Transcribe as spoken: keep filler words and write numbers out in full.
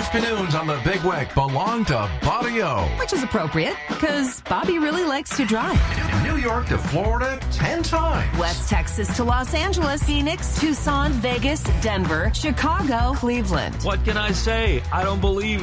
afternoons on the Big Weck belong to Bobby O. Which is appropriate, because Bobby really likes to drive. New York to Florida ten times. West Texas to Los Angeles, Phoenix, Tucson, Vegas, Denver, Chicago, Cleveland. What can I say? I don't believe